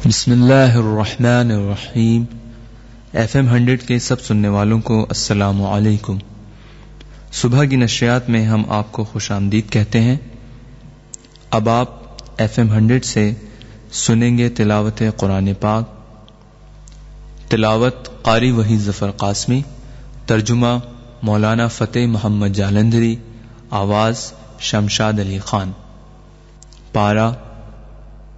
बिस्मिल्लाहिर्रहमानिर्रहीम। FM 100 के सब सुनने वालों को अस्सलामु अलैकुम। सुबह की नशरियात में हम आपको खुशामदीद कहते हैं। अब आप FM 100 से सुनेंगे तिलावत कुरान पाक। तिलावत कारी वही ज़फ़र क़ासमी, तर्जुमा मौलाना फ़तेह मोहम्मद जालंधरी, आवाज़ शमशाद अली खान। पारा